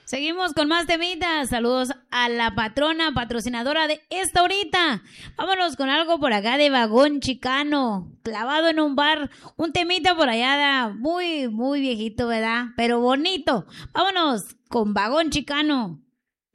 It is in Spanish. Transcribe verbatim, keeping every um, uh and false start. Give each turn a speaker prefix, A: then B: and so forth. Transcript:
A: Seguimos con más temitas. Saludos a la patrona, patrocinadora de esta horita. Vámonos con algo por acá de Vagón Chicano, clavado en un bar. Un temita por allá muy, muy viejito, ¿verdad? Pero bonito. Vámonos con Vagón Chicano.